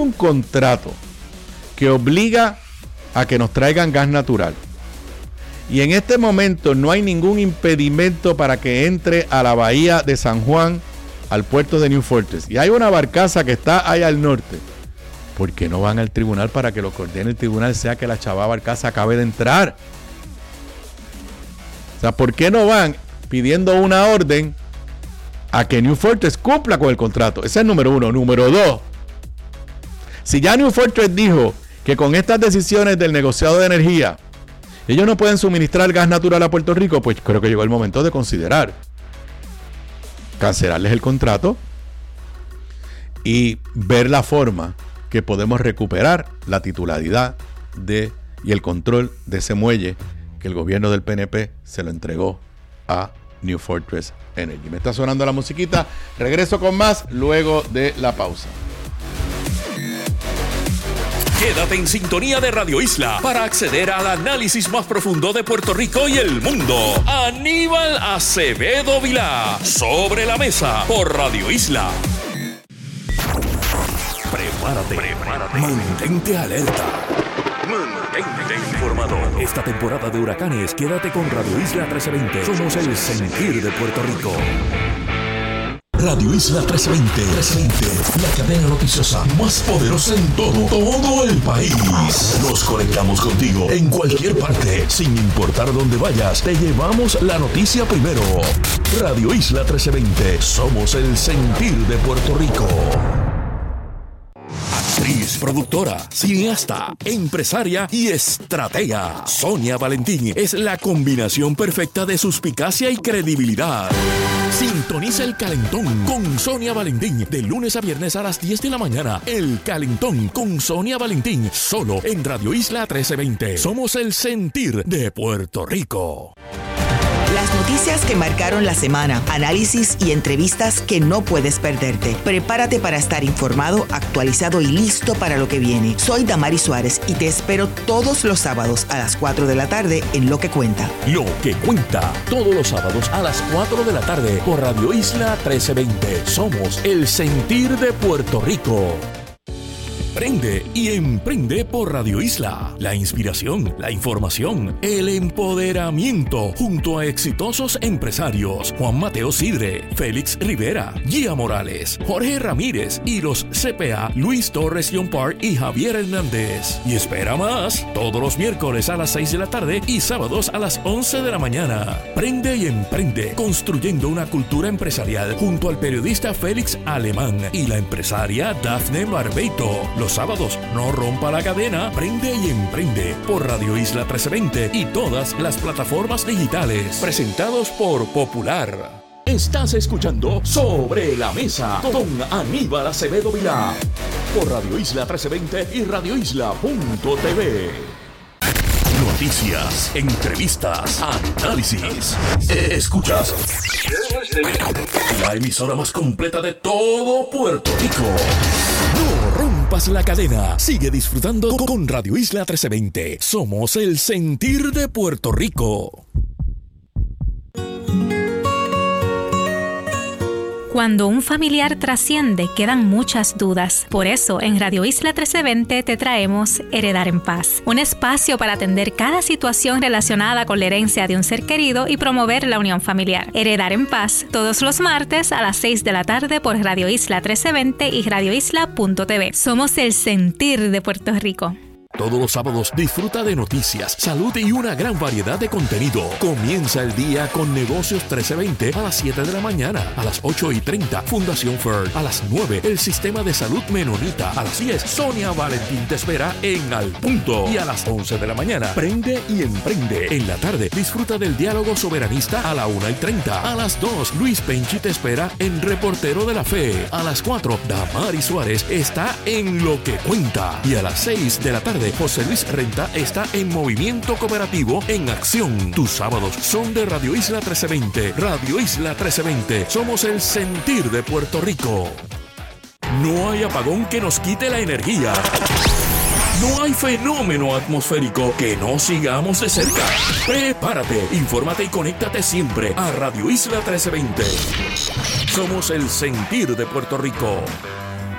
un contrato que obliga a que nos traigan gas natural, y en este momento no hay ningún impedimento para que entre a la bahía de San Juan, al puerto de New Fortress, y hay una barcaza que está allá al norte, ¿por qué no van al tribunal para que lo que ordene el tribunal sea que la chava barcaza acabe de entrar? O sea, ¿por qué no van pidiendo una orden a que New Fortress cumpla con el contrato? Ese es el número uno. Número dos, si ya New Fortress dijo que con estas decisiones del negociado de energía ellos no pueden suministrar gas natural a Puerto Rico, pues creo que llegó el momento de considerar cancelarles el contrato y ver la forma que podemos recuperar la titularidad y el control de ese muelle que el gobierno del PNP se lo entregó a New Fortress Energy. Me está sonando la musiquita. Regreso con más luego de la pausa. Quédate en sintonía de Radio Isla para acceder al análisis más profundo de Puerto Rico y el mundo. Aníbal Acevedo Vilá, Sobre la Mesa, por Radio Isla. Prepárate. Mantente alerta. Mantente informado. Esta temporada de huracanes, quédate con Radio Isla 1320. Somos el sentir de Puerto Rico. Radio Isla 1320, la cadena noticiosa más poderosa en todo el país. Nos conectamos contigo en cualquier parte, sin importar dónde vayas. Te llevamos la noticia primero. Radio Isla 1320, somos el sentir de Puerto Rico. Actriz, productora, cineasta, empresaria y estratega. Sonia Valentín es la combinación perfecta de suspicacia y credibilidad. Sintoniza El Calentón con Sonia Valentín de lunes a viernes a las 10 de la mañana. El Calentón con Sonia Valentín, solo en Radio Isla 1320. Somos el sentir de Puerto Rico. Las noticias que marcaron la semana, análisis y entrevistas que no puedes perderte. Prepárate para estar informado, actualizado y listo para lo que viene. Soy Damari Suárez y te espero todos los sábados a las 4 de la tarde en Lo que Cuenta. Lo que Cuenta, todos los sábados a las 4 de la tarde por Radio Isla 1320. Somos el sentir de Puerto Rico. Prende y emprende por Radio Isla. La inspiración, la información, el empoderamiento junto a exitosos empresarios Juan Mateo Sidre, Félix Rivera, Gia Morales, Jorge Ramírez y los CPA Luis Torres Yompar y Javier Hernández. Y espera más, todos los miércoles a las 6 de la tarde y sábados a las 11 de la mañana. Prende y emprende, construyendo una cultura empresarial junto al periodista Félix Alemán y la empresaria Dafne Barbeito. Los sábados, no rompa la cadena, prende y emprende por Radio Isla 1320 y todas las plataformas digitales. Presentados por Popular. Estás escuchando Sobre la Mesa con Aníbal Acevedo Vilá por Radio Isla 1320 y radioisla.tv. Noticias, entrevistas, análisis. Escuchas la emisora más completa de todo Puerto Rico. No rompas la cadena. Sigue disfrutando con Radio Isla 1320. Somos el sentir de Puerto Rico. Cuando un familiar trasciende, quedan muchas dudas. Por eso, en Radio Isla 1320 te traemos Heredar en Paz, un espacio para atender cada situación relacionada con la herencia de un ser querido y promover la unión familiar. Heredar en Paz, todos los martes a las 6 de la tarde por Radio Isla 1320 y radioisla.tv. Somos el sentir de Puerto Rico. Todos los sábados disfruta de noticias, salud y una gran variedad de contenido. Comienza el día con Negocios 1320 a las 7 de la mañana. A las 8:30, Fundación FERD. A las 9, el Sistema de Salud Menonita. A las 10, Sonia Valentín te espera en Al Punto. Y a las 11 de la mañana, Prende y Emprende. En la tarde, disfruta del diálogo soberanista a la 1:30. A las 2, Luis Penchi te espera en Reportero de la Fe. A las 4, Damari Suárez está en Lo que Cuenta. Y a las 6 de la tarde, José Luis Renta está en Movimiento Cooperativo en Acción. Tus sábados son de Radio Isla 1320. Radio Isla 1320. Somos el sentir de Puerto Rico. No hay apagón que nos quite la energía. No hay fenómeno atmosférico que no sigamos de cerca. Prepárate, infórmate y conéctate siempre a Radio Isla 1320. Somos el sentir de Puerto Rico.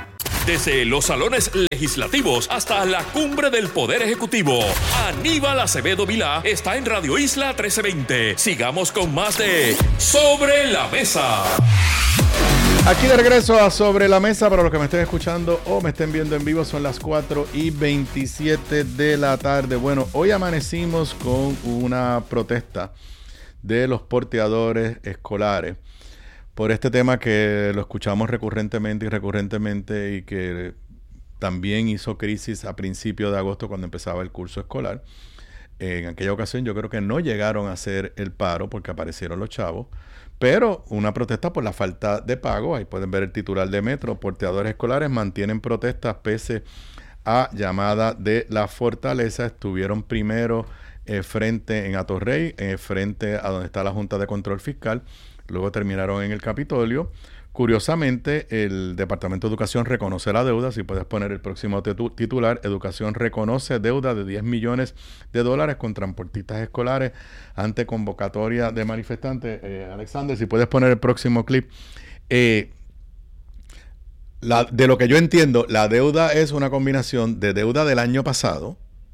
Desde los salones legislativos hasta la cumbre del Poder Ejecutivo, Aníbal Acevedo Vilá está en Radio Isla 1320. Sigamos con más de Sobre la Mesa. Aquí de regreso a Sobre la Mesa. Para los que me estén escuchando o me estén viendo en vivo, son las 4:27 de la tarde. Bueno, hoy amanecimos con una protesta de los porteadores escolares por este tema que lo escuchamos recurrentemente y que también hizo crisis a principios de agosto cuando empezaba el curso escolar. En aquella ocasión yo creo que no llegaron a hacer el paro porque aparecieron los chavos, pero una protesta por la falta de pago. Ahí pueden ver el titular de Metro: porteadores escolares mantienen protestas pese a llamada de la fortaleza. Estuvieron primero frente en Atorrey, frente a donde está la Junta de Control Fiscal. Luego terminaron en el Capitolio. Curiosamente, el Departamento de Educación reconoce la deuda. Si puedes poner el próximo titular: Educación reconoce deuda de $10 millones con transportistas escolares ante convocatoria de manifestantes. Alexander, si puedes poner el próximo clip. De lo que yo entiendo, la deuda es una combinación de deuda del año pasado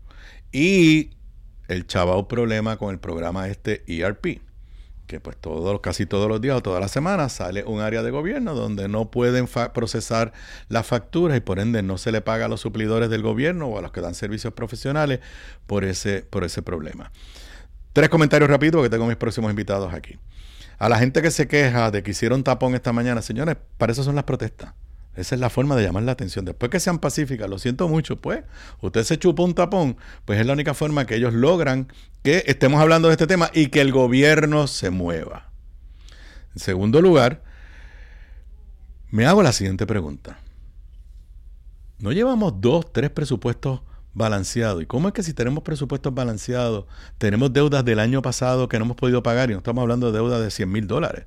y el chavao problema con el programa ERP, que pues casi todos los días o todas las semanas sale un área de gobierno donde no pueden procesar las facturas y por ende no se le paga a los suplidores del gobierno o a los que dan servicios profesionales por ese problema. 3 comentarios rápidos que tengo mis próximos invitados aquí. A la gente que se queja de que hicieron tapón esta mañana, señores, para eso son las protestas. Esa es la forma de llamar la atención. Después que sean pacíficas, lo siento mucho, pues, usted se chupa un tapón, pues es la única forma que ellos logran que estemos hablando de este tema y que el gobierno se mueva. En segundo lugar, me hago la siguiente pregunta. ¿No llevamos 2, 3 presupuestos balanceados? ¿Y cómo es que si tenemos presupuestos balanceados, tenemos deudas del año pasado que no hemos podido pagar y no estamos hablando de deudas de $100,000?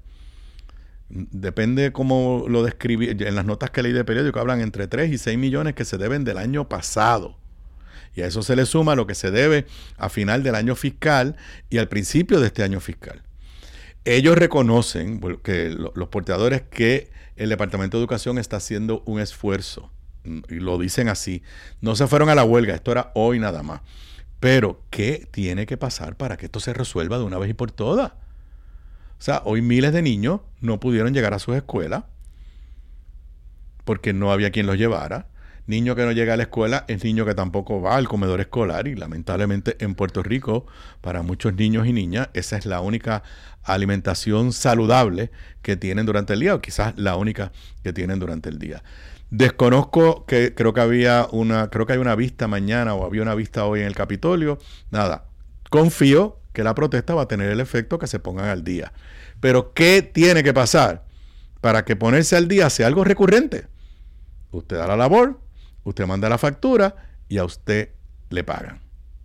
Depende cómo lo describí. En las notas que leí de periódico hablan entre 3 y 6 millones que se deben del año pasado. Y a eso se le suma lo que se debe a final del año fiscal y al principio de este año fiscal. Ellos reconocen, que los porteadores, que el Departamento de Educación está haciendo un esfuerzo. Y lo dicen así. No se fueron a la huelga, esto era hoy nada más. Pero, ¿qué tiene que pasar para que esto se resuelva de una vez y por todas? O sea, hoy miles de niños no pudieron llegar a sus escuelas porque no había quien los llevara. Niño que no llega a la escuela es niño que tampoco va al comedor escolar y lamentablemente en Puerto Rico, para muchos niños y niñas, esa es la única alimentación saludable que tienen durante el día, o quizás la única que tienen durante el día. Desconozco que creo que hay una vista mañana o había una vista hoy en el Capitolio. Nada, confío que la protesta va a tener el efecto que se pongan al día. Pero ¿qué tiene que pasar para que ponerse al día sea algo recurrente? Usted da la labor, usted manda la factura y a usted le pagan.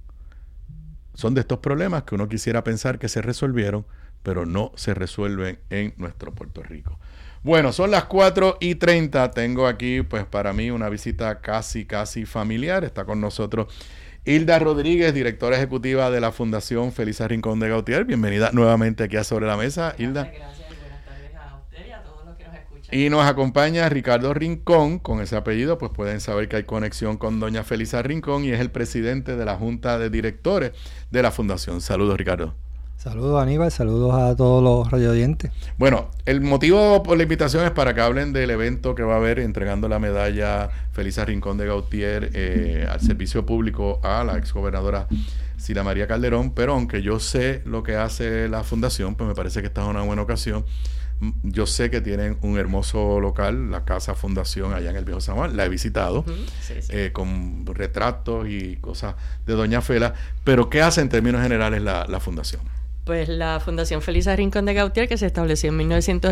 Son de estos problemas que uno quisiera pensar que se resolvieron, pero no se resuelven en nuestro Puerto Rico. Bueno, son las 4:30. Tengo aquí, pues para mí, una visita casi familiar. Está con nosotros Hilda Rodríguez, directora ejecutiva de la Fundación Felisa Rincón de Gautier. Bienvenida nuevamente aquí a Sobre la Mesa, Hilda. Gracias, buenas tardes a usted y a todos los que nos escuchan. Y nos acompaña Ricardo Rincón. Con ese apellido, pues pueden saber que hay conexión con doña Felisa Rincón y es el presidente de la Junta de Directores de la Fundación. Saludos, Ricardo. Saludos, Aníbal, saludos a todos los radioyentes. Bueno, el motivo por la invitación es para que hablen del evento que va a haber entregando la medalla Felisa Rincón de Gautier al servicio público a la exgobernadora Sila María Calderón, pero aunque yo sé lo que hace la fundación, pues me parece que esta es una buena ocasión. Yo sé que tienen un hermoso local, la Casa Fundación allá en el Viejo San Juan, la he visitado, con retratos y cosas de doña Fela, pero ¿qué hace en términos generales la fundación? Pues la Fundación Felisa Rincón de Gautier, que se estableció en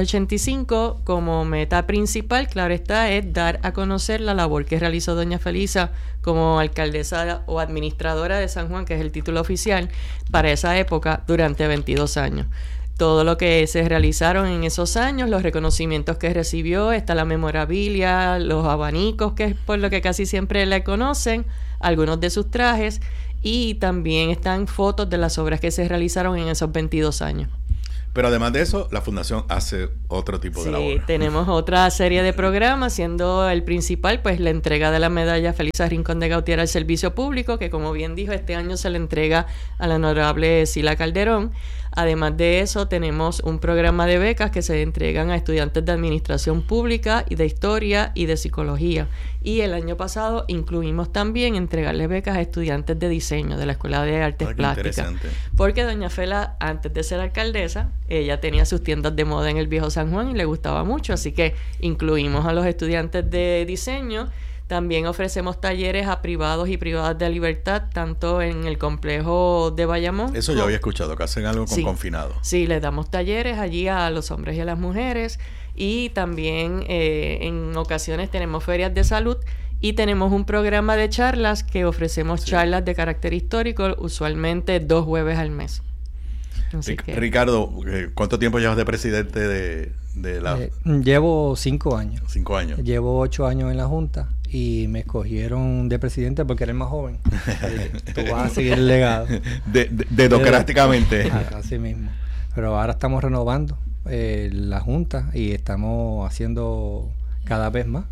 1985, como meta principal, claro está, es dar a conocer la labor que realizó doña Felisa como alcaldesa o administradora de San Juan, que es el título oficial, para esa época, durante 22 años. Todo lo que se realizaron en esos años, los reconocimientos que recibió, está la memorabilia, los abanicos, que es por lo que casi siempre la conocen, algunos de sus trajes, y también están fotos de las obras que se realizaron en esos 22 años. Pero además de eso, la fundación hace otro tipo de labor. Sí, tenemos otra serie de programas, siendo el principal, pues la entrega de la medalla Felisa Rincón de Gautier al servicio público, que como bien dijo, este año se le entrega a la honorable Sila Calderón. Además de eso, tenemos un programa de becas que se entregan a estudiantes de administración pública y de historia y de psicología. Y el año pasado incluimos también entregarle becas a estudiantes de diseño de la Escuela de Artes Plásticas. Porque doña Fela, antes de ser alcaldesa, ella tenía sus tiendas de moda en el Viejo San Juan y le gustaba mucho. Así que incluimos a los estudiantes de diseño. También ofrecemos talleres a privados y privadas de libertad, tanto en el complejo de Bayamón. Eso yo había escuchado, que hacen algo con confinados. Sí, les damos talleres allí a los hombres y a las mujeres. Y también en ocasiones tenemos ferias de salud y tenemos un programa de charlas que ofrecemos charlas de carácter histórico, usualmente 2 jueves al mes. Ricardo, ¿cuánto tiempo llevas de presidente de la...? Llevo 5 años. 5 años. Llevo 8 años en la Junta y me escogieron de presidente porque era el más joven. Tú vas a seguir el legado. Dedocráticamente. Así mismo. Pero ahora estamos renovando la Junta y estamos haciendo cada vez más.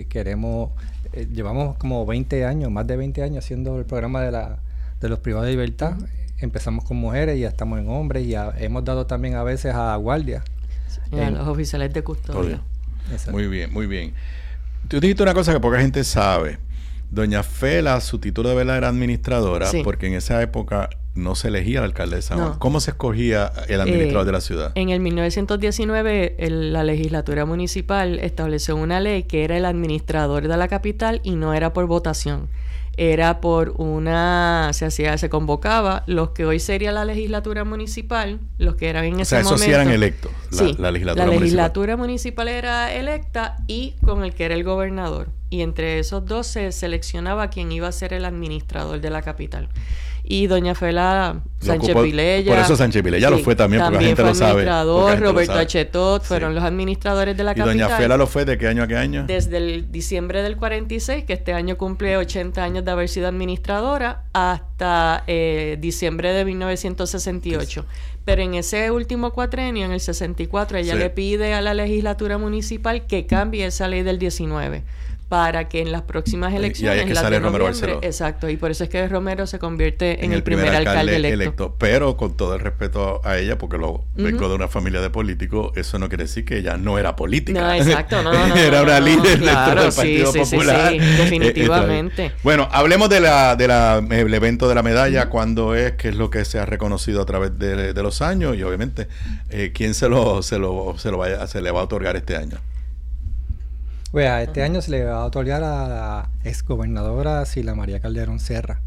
Llevamos como 20 años, más de 20 años haciendo el programa de los privados de libertad. Empezamos con mujeres y ya estamos en hombres y hemos dado también a veces a guardias. A los oficiales de custodia. Muy bien, muy bien. Tú dijiste una cosa que poca gente sabe. Doña Fela, su título de verdad era administradora, porque en esa época no se elegía la alcaldesa. No. ¿Cómo se escogía el administrador de la ciudad? En el 1919, la legislatura municipal estableció una ley que era el administrador de la capital y no era por votación. Era por se convocaba los que hoy sería la legislatura municipal, los que eran en ese momento. O sea, esos sí eran electos, la legislatura municipal. La legislatura municipal era electa y con el que era el gobernador. Y entre esos dos se seleccionaba quién iba a ser el administrador de la capital. Y doña Fela Sánchez Vilella. Por eso Sánchez Vilella lo fue también, porque la gente lo sabe. Roberto Achetot fueron los administradores de la capital. ¿Y doña Fela lo fue de qué año a qué año? Desde el diciembre del 46, que este año cumple 80 años de haber sido administradora, hasta diciembre de 1968. Pero en ese último cuatrenio, en el 64, ella le pide a la legislatura municipal que cambie esa ley del 19. Para que en las próximas elecciones... Y ahí es que sale Romero Barceló. Exacto, y por eso es que Romero se convierte en el primer alcalde electo. Pero con todo el respeto a ella, porque vengo de una familia de políticos, eso no quiere decir que ella no era política. No, exacto, no. Era una líder dentro del Partido Popular. Sí, definitivamente. Bueno, hablemos el evento de la medalla, cuándo es, qué es lo que se ha reconocido a través de los años y obviamente quién se le va a otorgar este año. Pues este año se le va a otorgar a la exgobernadora Sila María Calderón Serra.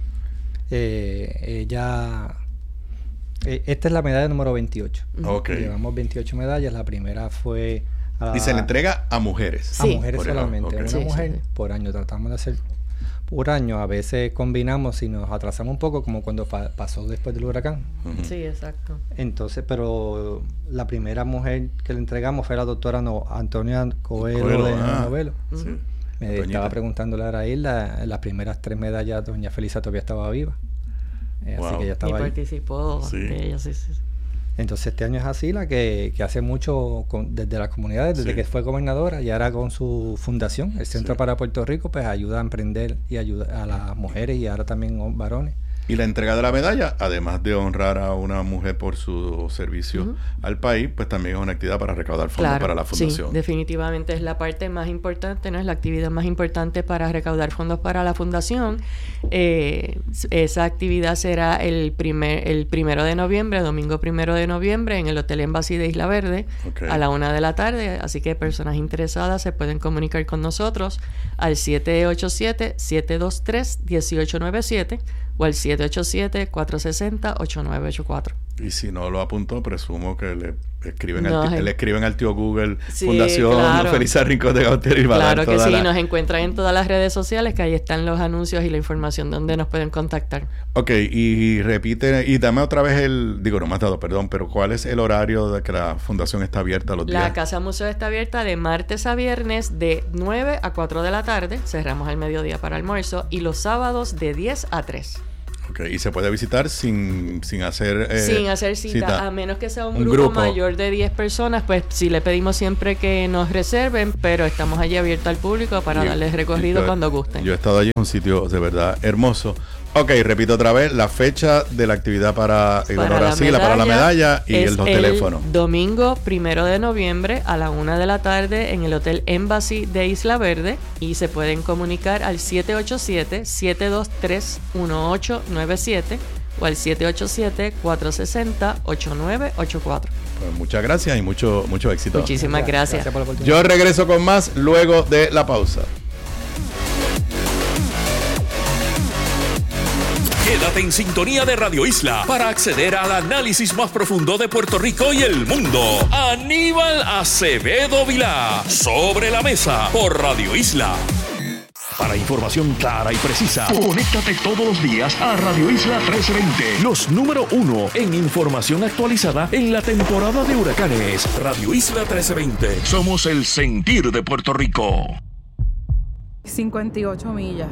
Esta es la medalla número 28. Okay. Llevamos 28 medallas. La primera fue... y se le entrega a mujeres. A mujeres solamente. Una mujer por año. Tratamos de hacer por año. A veces combinamos y nos atrasamos un poco, como cuando pasó después del huracán. Sí, exacto. Entonces, pero la primera mujer que le entregamos fue la doctora Antonia Coelho de Novelo. Me estaba preguntándole a él, las primeras 3 medallas, doña Felisa todavía estaba viva. Así que ella estaba ahí. Participó de ella, sí. Entonces este año es así, la que hace mucho desde las comunidades, desde que fue gobernadora y ahora con su fundación, el Centro para Puerto Rico, pues ayuda a emprender y ayuda a las mujeres y ahora también varones. Y la entrega de la medalla, además de honrar a una mujer por su servicio al país, pues también es una actividad para recaudar fondos para la fundación. Sí, definitivamente es la parte más importante, ¿no? Es la actividad más importante para recaudar fondos para la fundación. Esa actividad será el 1 de noviembre, domingo 1 de noviembre, en el Hotel Embassy de Isla Verde, a la 1 de la tarde. Así que personas interesadas se pueden comunicar con nosotros al 787-723-1897 o al 787-460-8984. Y si no lo apuntó, presumo que le escriben al tío Google, Fundación Felisa Rincón de Gautier y va a dar toda nos encuentran en todas las redes sociales, que ahí están los anuncios y la información donde nos pueden contactar. Ok, y repite, y dame otra vez no me has dado, perdón, pero ¿cuál es el horario de que la fundación está abierta los días? La Casa Museo está abierta de martes a viernes de 9 a 4 de la tarde, cerramos al mediodía para almuerzo, y los sábados de 10 a 3. Okay. Y se puede visitar sin hacer sin hacer cita, a menos que sea un grupo mayor de 10 personas, pues sí le pedimos siempre que nos reserven, pero estamos allí abiertos al público para darles recorrido cuando gusten. Yo he estado allí, en un sitio de verdad hermoso. Ok, repito otra vez, la fecha de la actividad para la medalla y los teléfonos. Domingo 1 de noviembre a la 1 de la tarde en el Hotel Embassy de Isla Verde, y se pueden comunicar al 787-723-1897 o al 787-460-8984. Pues muchas gracias y mucho éxito. Muchísimas gracias. Por la oportunidad. Yo regreso con más luego de la pausa. Quédate en sintonía de Radio Isla para acceder al análisis más profundo de Puerto Rico y el mundo. Aníbal Acevedo Vilá, Sobre la Mesa, por Radio Isla. Para información clara y precisa, conéctate todos los días a Radio Isla 1320. Los número 1 en información actualizada en la temporada de huracanes. Radio Isla 1320. Somos el sentir de Puerto Rico. 58 millas.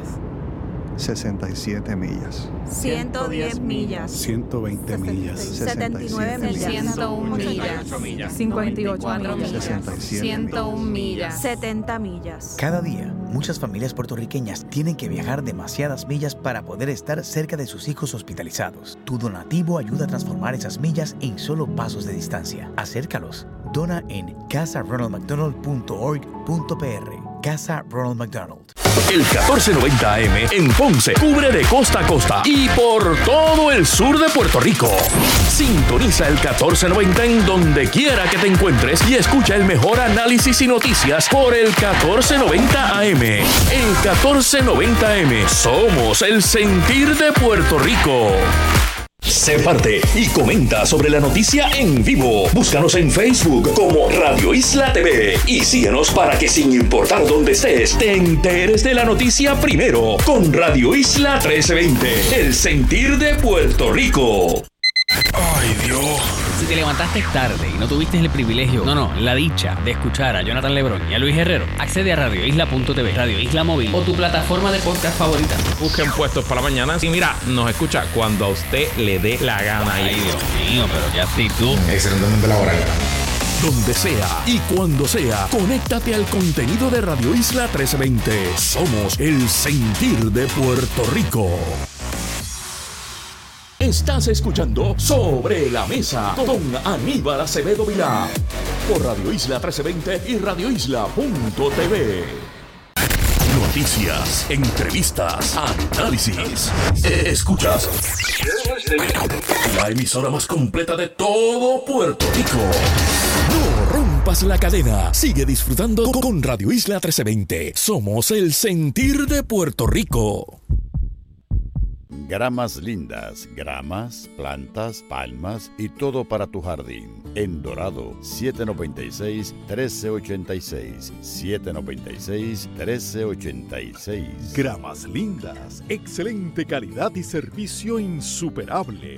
67 millas. 110 millas. 120 millas. 79 millas. 101 millas. 58 millas. 101 millas. 70 millas. Cada día, muchas familias puertorriqueñas tienen que viajar demasiadas millas para poder estar cerca de sus hijos hospitalizados. Tu donativo ayuda a transformar esas millas en solo pasos de distancia. Acércalos. Dona en casaronaldmcdonald.org.pr. Casa Ronald McDonald. El 1490 AM en Ponce cubre de costa a costa y por todo el sur de Puerto Rico. Sintoniza el 1490 en donde quiera que te encuentres y escucha el mejor análisis y noticias por el 1490 AM. El 1490 AM, somos el sentir de Puerto Rico. Sé parte y comenta sobre la noticia en vivo. Búscanos en Facebook como Radio Isla TV y síguenos para que, sin importar dónde estés, te enteres de la noticia primero con Radio Isla 1320, el sentir de Puerto Rico. ¡Ay, Dios! Si te levantaste tarde y no tuviste el privilegio, la dicha de escuchar a Jonathan Lebrón y a Luis Herrero, accede a radioisla.tv, Radio Isla Móvil o tu plataforma de podcast favorita. Busquen Puestos para la Mañana y mira, nos escucha cuando a usted le dé la gana. Ay, Dios mío, pero ya sí tú. Excelentemente laboral. Donde sea y cuando sea, conéctate al contenido de Radio Isla 1320. Somos el sentir de Puerto Rico. Estás escuchando Sobre la Mesa con Aníbal Acevedo Vilá por Radio Isla 1320 y radioisla.tv. Noticias, entrevistas, análisis. Escuchas la emisora más completa de todo Puerto Rico. No rompas la cadena. Sigue disfrutando con Radio Isla 1320. Somos el sentir de Puerto Rico. Gramas lindas, gramas, plantas, palmas y todo para tu jardín. En Dorado, 796-1386. 796-1386. Gramas lindas, excelente calidad y servicio insuperable.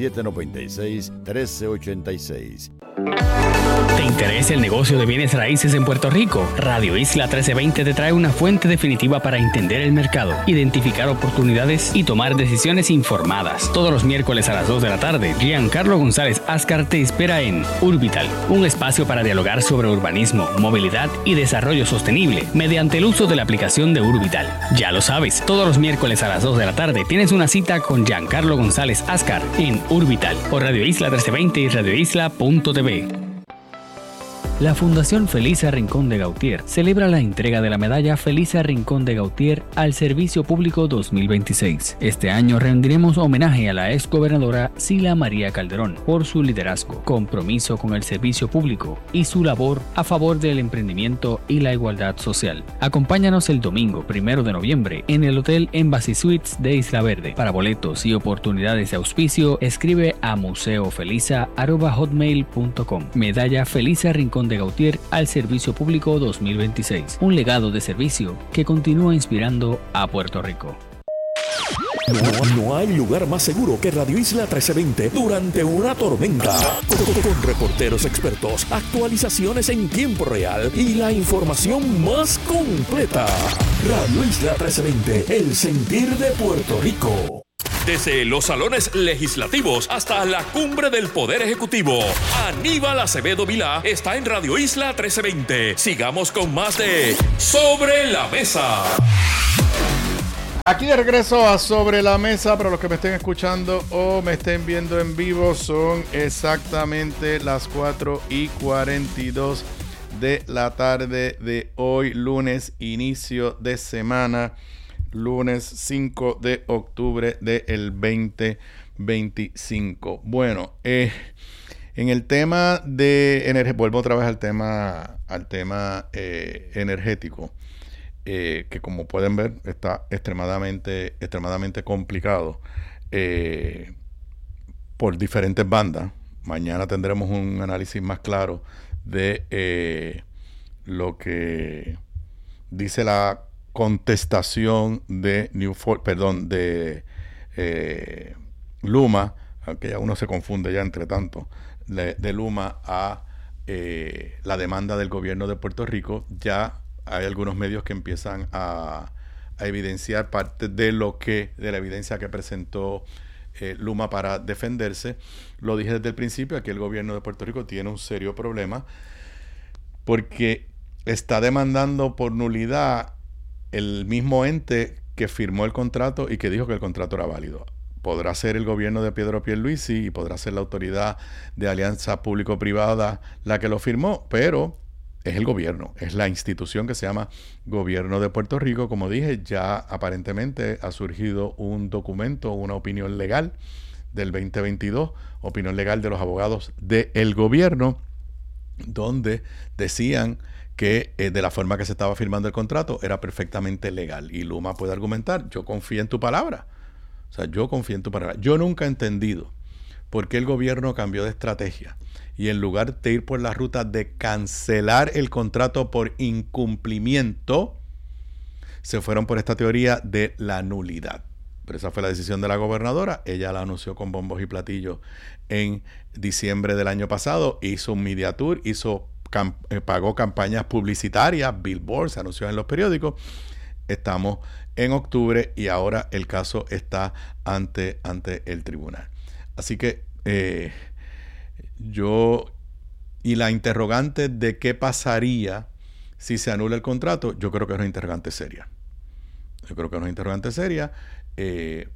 796-1386. ¿Te interesa el negocio de bienes raíces en Puerto Rico? Radio Isla 1320 te trae una fuente definitiva para entender el mercado, identificar oportunidades y tomar decisiones informadas. Todos los miércoles a las 2 de la tarde, Giancarlo González Ascar te espera en Urbital, un espacio para dialogar sobre urbanismo, movilidad y desarrollo sostenible mediante el uso de la aplicación de Urbital. Ya lo sabes, todos los miércoles a las 2 de la tarde tienes una cita con Giancarlo González Ascar en Urbital por Radio Isla 1320 y radioisla.tv. La Fundación Felisa Rincón de Gautier celebra la entrega de la medalla Felisa Rincón de Gautier al Servicio Público 2026. Este año rendiremos homenaje a la exgobernadora Sila María Calderón por su liderazgo, compromiso con el servicio público y su labor a favor del emprendimiento y la igualdad social. Acompáñanos el domingo 1 de noviembre en el Hotel Embassy Suites de Isla Verde. Para boletos y oportunidades de auspicio, escribe a museofelisa@hotmail.com. Medalla Felisa Rincón de Gautier al Servicio Público 2026. Un legado de servicio que continúa inspirando a Puerto Rico. No hay lugar más seguro que Radio Isla 1320 durante una tormenta. Con reporteros expertos, actualizaciones en tiempo real y la información más completa. Radio Isla 1320, el sentir de Puerto Rico. Desde los salones legislativos hasta la cumbre del Poder Ejecutivo, Aníbal Acevedo Vilá está en Radio Isla 1320. Sigamos con más de Sobre la Mesa. Aquí de regreso a Sobre la Mesa. Para los que me estén escuchando o me estén viendo en vivo, son exactamente las 4:42 de la tarde de hoy, lunes, inicio de semana, lunes 5 de octubre del 2025. Bueno, en el tema de energía, vuelvo otra vez al tema energético. Que como pueden ver está extremadamente complicado por diferentes bandas. Mañana tendremos un análisis más claro de lo que dice la contestación de Luma, aunque ya uno se confunde ya entre tanto, de Luma a la demanda del gobierno de Puerto Rico. Ya hay algunos medios que empiezan a evidenciar parte de la evidencia que presentó Luma para defenderse. Lo dije desde el principio, aquí el gobierno de Puerto Rico tiene un serio problema porque está demandando por nulidad el mismo ente que firmó el contrato y que dijo que el contrato era válido. Podrá ser el gobierno de Pedro Pierluisi y podrá ser la autoridad de alianza público-privada la que lo firmó, pero es el gobierno, es la institución que se llama Gobierno de Puerto Rico. Como dije, ya aparentemente ha surgido un documento, una opinión legal del 2022, opinión legal de los abogados del gobierno, donde decían que de la forma que se estaba firmando el contrato era perfectamente legal. Y Luma puede argumentar, yo confío en tu palabra. O sea, yo confío en tu palabra. Yo nunca he entendido por qué el gobierno cambió de estrategia y en lugar de ir por la ruta de cancelar el contrato por incumplimiento, se fueron por esta teoría de la nulidad. Pero esa fue la decisión de la gobernadora. Ella la anunció con bombos y platillos en diciembre del año pasado. Hizo un media tour, pagó campañas publicitarias, billboards, anunció en los periódicos. Estamos en octubre y ahora el caso está ante el tribunal. Así que la interrogante de qué pasaría si se anula el contrato, yo creo que es una interrogante seria. El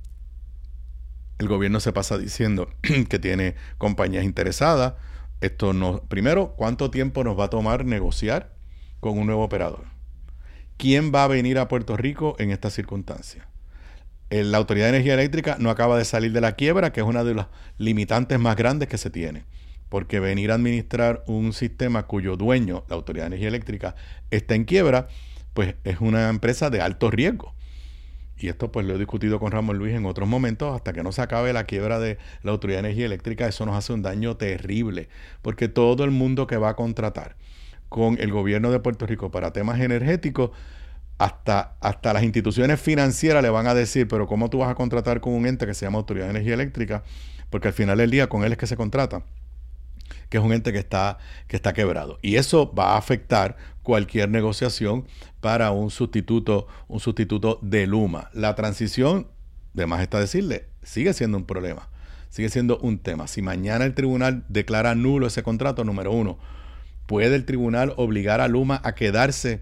gobierno se pasa diciendo que tiene compañías interesadas. Primero, ¿cuánto tiempo nos va a tomar negociar con un nuevo operador? ¿Quién va a venir a Puerto Rico en estas circunstancias? La Autoridad de Energía Eléctrica no acaba de salir de la quiebra, que es una de las limitantes más grandes que se tiene. Porque venir a administrar un sistema cuyo dueño, la Autoridad de Energía Eléctrica, está en quiebra, pues es una empresa de alto riesgo. Y esto pues lo he discutido con Ramón Luis en otros momentos. Hasta que no se acabe la quiebra de la Autoridad de Energía Eléctrica, eso nos hace un daño terrible. Porque todo el mundo que va a contratar con el gobierno de Puerto Rico para temas energéticos, hasta las instituciones financieras le van a decir, pero ¿cómo tú vas a contratar con un ente que se llama Autoridad de Energía Eléctrica? Porque al final del día con él es que se contrata, que es un ente que está quebrado. Y eso va a afectar cualquier negociación para un sustituto de Luma. La transición, de más está decirle, sigue siendo un problema, sigue siendo un tema. Si mañana el tribunal declara nulo ese contrato, número uno, ¿puede el tribunal obligar a Luma a quedarse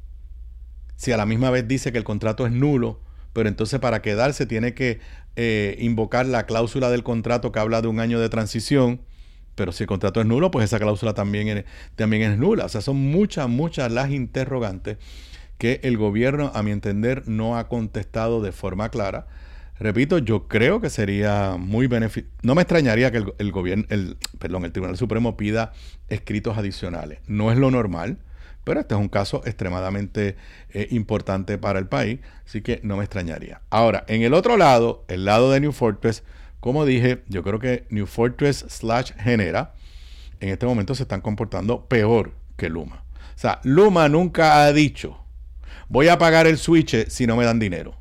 si a la misma vez dice que el contrato es nulo? Pero entonces para quedarse tiene que invocar la cláusula del contrato que habla de un año de transición. Pero si el contrato es nulo, pues esa cláusula también es nula. O sea, son muchas las interrogantes que el gobierno, a mi entender, no ha contestado de forma clara. Repito, yo creo que sería muy beneficioso. No me extrañaría que el Tribunal Supremo pida escritos adicionales. No es lo normal, pero este es un caso extremadamente importante para el país, así que no me extrañaría. Ahora, en el otro lado, el lado de New Fortress, como dije, yo creo que New Fortress / Genera en este momento se están comportando peor que Luma. O sea, Luma nunca ha dicho, voy a pagar el switch si no me dan dinero.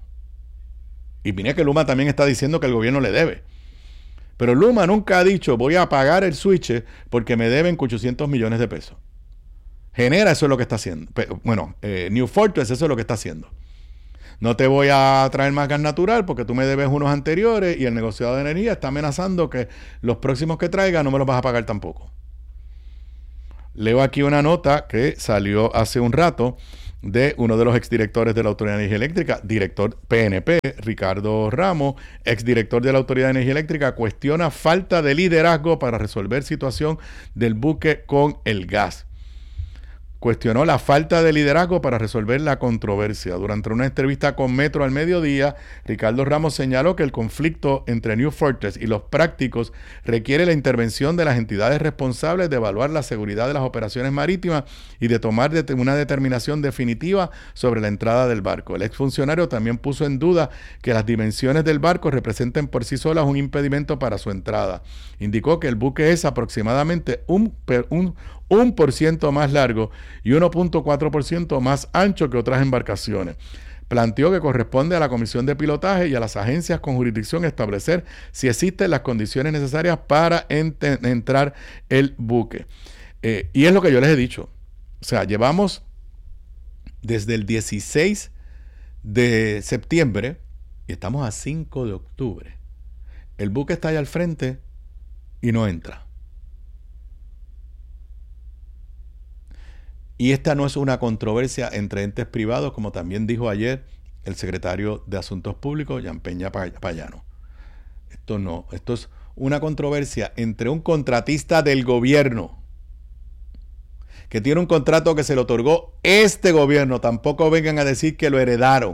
Y mira que Luma también está diciendo que el gobierno le debe. Pero Luma nunca ha dicho, voy a pagar el switch porque me deben 800 millones de pesos. Genera, eso es lo que está haciendo. Bueno, New Fortress, eso es lo que está haciendo. no te voy a traer más gas natural porque tú me debes unos anteriores y el negociado de energía está amenazando que los próximos que traiga no me los vas a pagar tampoco. Leo aquí una nota que salió hace un rato de uno de los exdirectores de la Autoridad de Energía Eléctrica, director PNP, Ricardo Ramos, exdirector de la Autoridad de Energía Eléctrica, cuestiona falta de liderazgo para resolver situación del buque con el gas. Cuestionó la falta de liderazgo para resolver la controversia. Durante una entrevista con Metro al mediodía, Ricardo Ramos señaló que el conflicto entre New Fortress y los prácticos requiere la intervención de las entidades responsables de evaluar la seguridad de las operaciones marítimas y de tomar una determinación definitiva sobre la entrada del barco. El exfuncionario también puso en duda que las dimensiones del barco representen por sí solas un impedimento para su entrada. Indicó que el buque es aproximadamente un 1% más largo y 1.4% más ancho que otras embarcaciones. Planteó que corresponde a la Comisión de Pilotaje y a las agencias con jurisdicción establecer si existen las condiciones necesarias para entrar el buque. Y es lo que yo les he dicho. O sea, llevamos desde el 16 de septiembre y estamos a 5 de octubre. El buque está ahí al frente y no entra. Y esta no es una controversia entre entes privados, como también dijo ayer el secretario de Asuntos Públicos, Jan Peña Payano. Esto no, esto es una controversia entre un contratista del gobierno, que tiene un contrato que se le otorgó este gobierno. Tampoco vengan a decir que lo heredaron.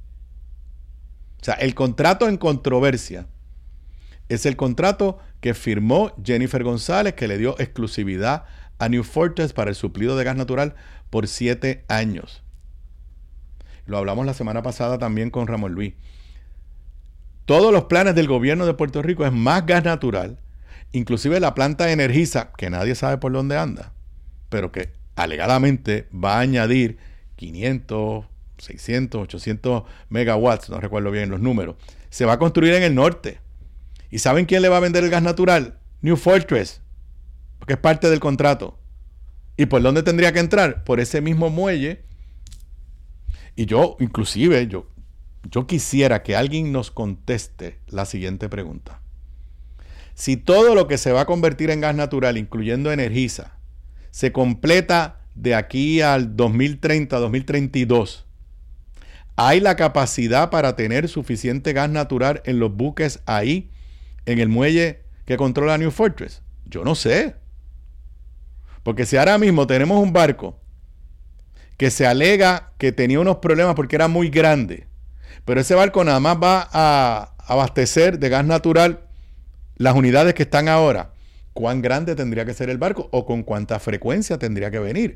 O sea, el contrato en controversia es el contrato que firmó Jennifer González, que le dio exclusividad a New Fortress para el suplido de gas natural por 7 años. Lo hablamos la semana pasada también con Ramón Luis. Todos los planes del gobierno de Puerto Rico es más gas natural, inclusive la planta de Energisa, que nadie sabe por dónde anda, pero que alegadamente va a añadir 500, 600, 800 megawatts, no recuerdo bien los números, se va a construir en el norte. ¿Y saben quién le va a vender el gas natural? New Fortress, porque es parte del contrato. ¿Y por dónde tendría que entrar? Por ese mismo muelle. Y yo quisiera que alguien nos conteste la siguiente pregunta. Si todo lo que se va a convertir en gas natural, incluyendo Energisa, se completa de aquí al 2030, 2032, ¿hay la capacidad para tener suficiente gas natural en los buques ahí, en el muelle que controla New Fortress? Yo no sé. Porque si ahora mismo tenemos un barco que se alega que tenía unos problemas porque era muy grande, pero ese barco nada más va a abastecer de gas natural las unidades que están ahora, ¿cuán grande tendría que ser el barco o con cuánta frecuencia tendría que venir?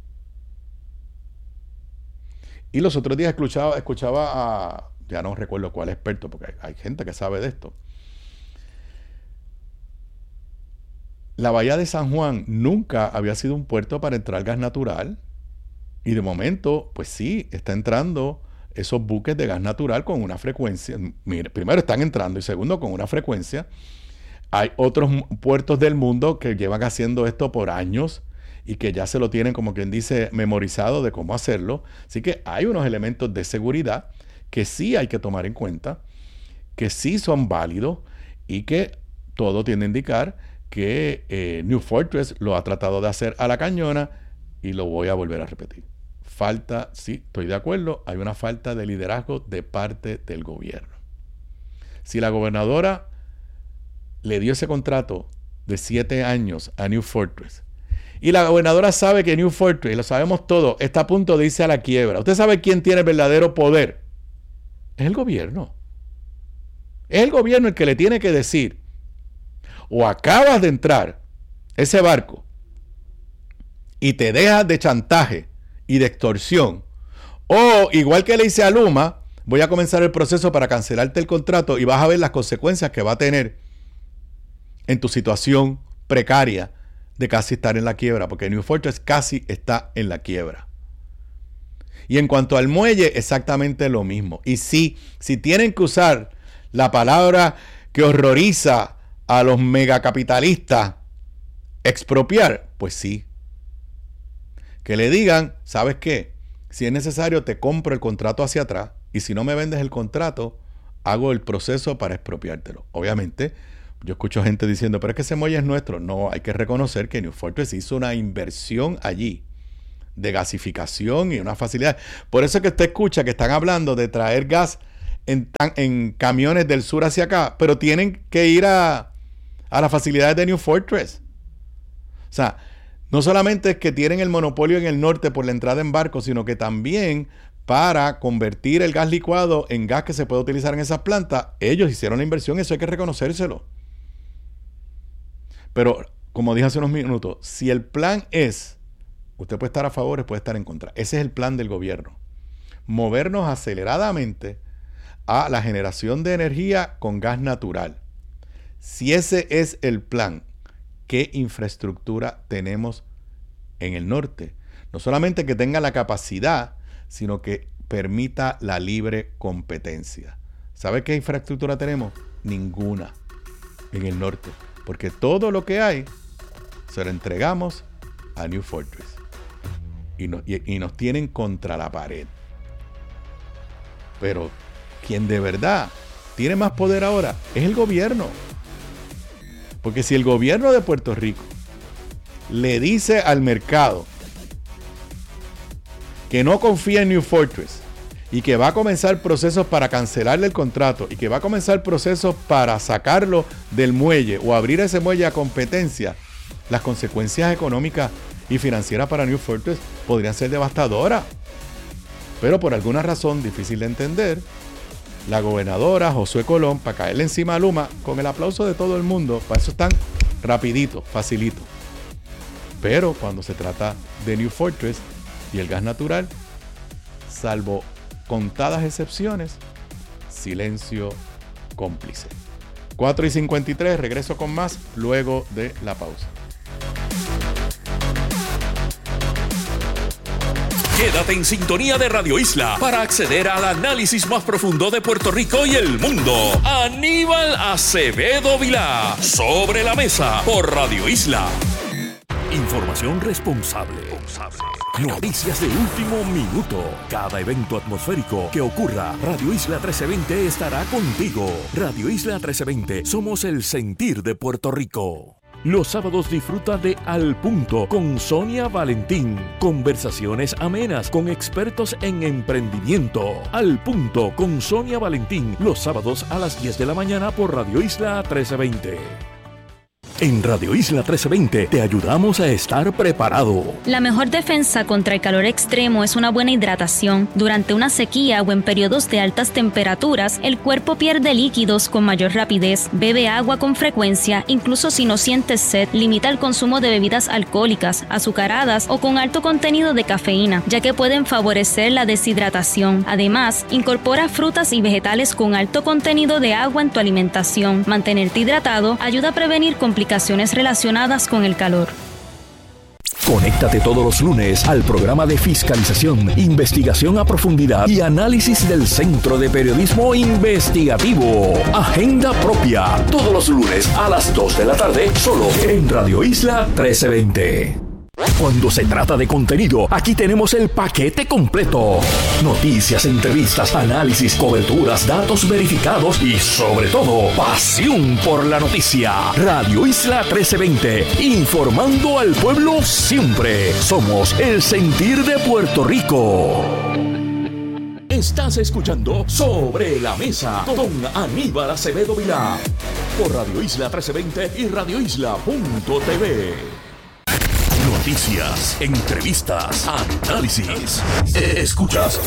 Y los otros días escuchaba a, ya no recuerdo cuál experto, porque hay gente que sabe de esto. La bahía de San Juan nunca había sido un puerto para entrar gas natural y de momento, pues sí, está entrando esos buques de gas natural con una frecuencia. Mire, primero están entrando y segundo con una frecuencia. Hay otros puertos del mundo que llevan haciendo esto por años y que ya se lo tienen, como quien dice, memorizado de cómo hacerlo. Así que hay unos elementos de seguridad que sí hay que tomar en cuenta, que sí son válidos y que todo tiende a indicar que New Fortress lo ha tratado de hacer a la cañona y lo voy a volver a repetir. Falta, sí, estoy de acuerdo, hay una falta de liderazgo de parte del gobierno. Si la gobernadora le dio ese contrato de 7 años a New Fortress y la gobernadora sabe que New Fortress, y lo sabemos todos, está a punto de irse a la quiebra, ¿usted sabe quién tiene el verdadero poder? Es el gobierno. Es el gobierno el que le tiene que decir: o acabas de entrar ese barco y te dejas de chantaje y de extorsión, o igual que le hice a Luma, voy a comenzar el proceso para cancelarte el contrato y vas a ver las consecuencias que va a tener en tu situación precaria de casi estar en la quiebra, porque New Fortress casi está en la quiebra. Y en cuanto al muelle, exactamente lo mismo. Y si tienen que usar la palabra que horroriza a los megacapitalistas, expropiar, pues sí. Que le digan, ¿sabes qué? Si es necesario, te compro el contrato hacia atrás y si no me vendes el contrato, hago el proceso para expropiártelo. Obviamente, yo escucho gente diciendo, pero es que ese muelle es nuestro. No, hay que reconocer que New Fortress hizo una inversión allí de gasificación y una facilidad. Por eso es que usted escucha que están hablando de traer gas en camiones del sur hacia acá, pero tienen que ir a las facilidades de New Fortress. O sea, no solamente es que tienen el monopolio en el norte por la entrada en barco, sino que también para convertir el gas licuado en gas que se puede utilizar en esas plantas, ellos hicieron la inversión, eso hay que reconocérselo. Pero, como dije hace unos minutos, si el plan es, usted puede estar a favor, puede estar en contra. Ese es el plan del gobierno. Movernos aceleradamente a la generación de energía con gas natural. Si ese es el plan, ¿qué infraestructura tenemos en el norte? No solamente que tenga la capacidad, sino que permita la libre competencia. ¿Sabe qué infraestructura tenemos? Ninguna en el norte. Porque todo lo que hay se lo entregamos a New Fortress. Y nos tienen contra la pared. Pero quien de verdad tiene más poder ahora es el gobierno. Porque si el gobierno de Puerto Rico le dice al mercado que no confía en New Fortress y que va a comenzar procesos para cancelarle el contrato y que va a comenzar procesos para sacarlo del muelle o abrir ese muelle a competencia, las consecuencias económicas y financieras para New Fortress podrían ser devastadoras. Pero por alguna razón difícil de entender, la gobernadora Josué Colón, para caerle encima a Luma, con el aplauso de todo el mundo, para eso están rapidito, facilito. Pero cuando se trata de New Fortress y el gas natural, salvo contadas excepciones, silencio cómplice. 4:53, regreso con más luego de la pausa. Quédate en sintonía de Radio Isla para acceder al análisis más profundo de Puerto Rico y el mundo. Aníbal Acevedo Vilá, Sobre la Mesa, por Radio Isla. Información responsable. Noticias de último minuto. Cada evento atmosférico que ocurra, Radio Isla 1320 estará contigo. Radio Isla 1320, somos el sentir de Puerto Rico. Los sábados disfruta de Al Punto con Sonia Valentín. Conversaciones amenas con expertos en emprendimiento. Al Punto con Sonia Valentín. Los sábados a las 10 de la mañana por Radio Isla 1320. En Radio Isla 1320 te ayudamos a estar preparado. La mejor defensa contra el calor extremo es una buena hidratación. Durante una sequía o en periodos de altas temperaturas, el cuerpo pierde líquidos con mayor rapidez. Bebe agua con frecuencia, incluso si no sientes sed. Limita el consumo de bebidas alcohólicas, azucaradas o con alto contenido de cafeína, ya que pueden favorecer la deshidratación. Además, incorpora frutas y vegetales con alto contenido de agua en tu alimentación. Mantenerte hidratado ayuda a prevenir complicaciones relacionadas con el calor. Conéctate todos los lunes al programa de fiscalización, investigación a profundidad y análisis del Centro de Periodismo Investigativo. Agenda Propia, todos los lunes a las 2 de la tarde, solo en Radio Isla 1320. Cuando se trata de contenido, aquí tenemos el paquete completo. Noticias, entrevistas, análisis, coberturas, datos verificados y, sobre todo, pasión por la noticia. Radio Isla 1320, informando al pueblo siempre. Somos el sentir de Puerto Rico. Estás escuchando Sobre la Mesa con Aníbal Acevedo Vilá por Radio Isla 1320 y radioisla.tv. Noticias, entrevistas, análisis. Escuchas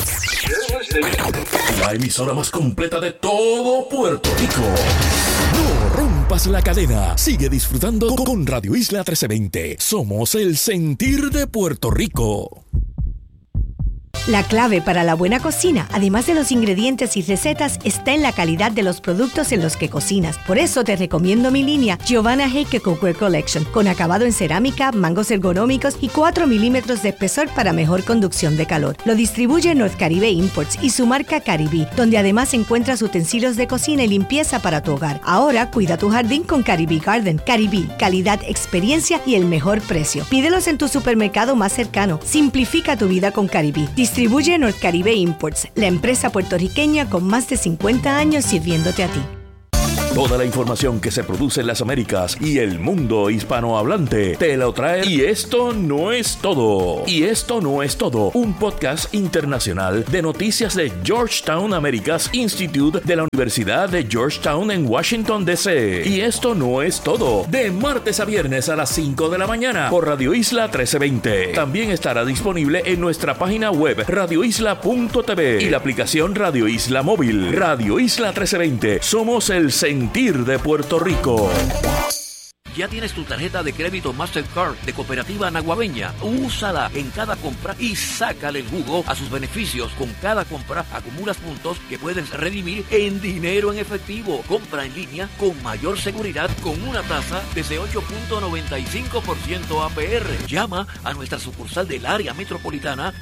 la emisora más completa de todo Puerto Rico. No rompas la cadena. Sigue disfrutando con Radio Isla 1320. Somos el sentir de Puerto Rico. La clave para la buena cocina, además de los ingredientes y recetas, está en la calidad de los productos en los que cocinas. Por eso te recomiendo mi línea Giovanna Heike Cookware Collection, con acabado en cerámica, mangos ergonómicos y 4 milímetros de espesor para mejor conducción de calor. Lo distribuye North Caribe Imports y su marca Caribí, donde además encuentras utensilios de cocina y limpieza para tu hogar. Ahora cuida tu jardín con Caribí Garden. Caribí, calidad, experiencia y el mejor precio. Pídelos en tu supermercado más cercano. Simplifica tu vida con Caribí. Distribuye North Caribe Imports, la empresa puertorriqueña con más de 50 años sirviéndote a ti. Toda la información que se produce en las Américas y el mundo hispanohablante te lo trae. Y esto no es todo. Y esto no es todo. Un podcast internacional de noticias de Georgetown Americas Institute de la Universidad de Georgetown en Washington, D.C. Y esto no es todo. De martes a viernes a las 5 de la mañana por Radio Isla 1320. También estará disponible en nuestra página web radioisla.tv y la aplicación Radio Isla Móvil. Radio Isla 1320. Somos el sentir de Puerto Rico. ¿Ya tienes tu tarjeta de crédito Mastercard de Cooperativa Naguabeña? Úsala en cada compra y sácale el jugo a sus beneficios. Con cada compra acumulas puntos que puedes redimir en dinero en efectivo. Compra en línea con mayor seguridad con una tasa desde 8.95% APR. Llama a nuestra sucursal del área metropolitana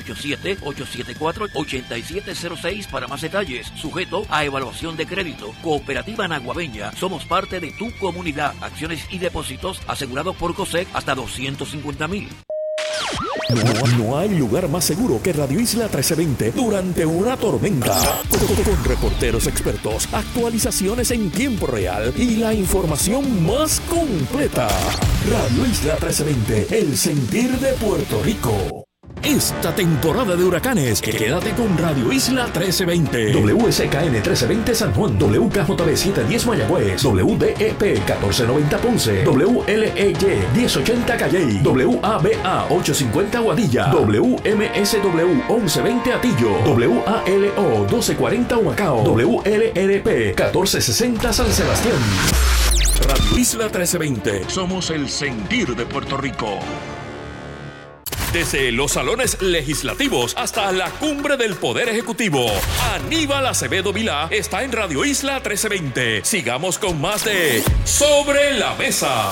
787-874-8706 para más detalles. Sujeto a evaluación de crédito. Cooperativa Naguabeña. Somos parte de tu comunidad. Acciones y depósitos asegurados por COSEC hasta $250,000. No hay lugar más seguro que Radio Isla 1320 durante una tormenta. Con reporteros expertos, actualizaciones en tiempo real y la información más completa. Radio Isla 1320, el sentir de Puerto Rico. Esta temporada de huracanes, quédate con Radio Isla 1320. WSKN 1320 San Juan, WKJB 710 Mayagüez, WDEP 1490 Ponce, WLEY 1080 Calley, WABA 850 Guadilla, WMSW 1120 Atillo, WALO 1240 Humacao, WLRP 1460 San Sebastián. Radio Isla 1320, somos el sentir de Puerto Rico. Desde los salones legislativos hasta la cumbre del Poder Ejecutivo, Aníbal Acevedo Vilá está en Radio Isla 1320. Sigamos con más de Sobre la Mesa.